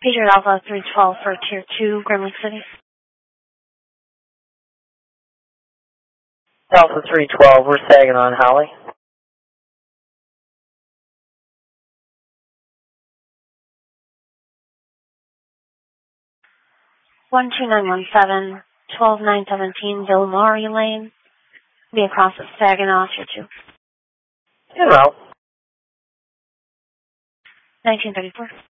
Patriot Alpha 312 for Tier 2, Grim Lake City. Alpha 312, we're sagging on Holly. One 12917 Villamari Lane. Be across at Saginaw, Tier 2. En route. 1934.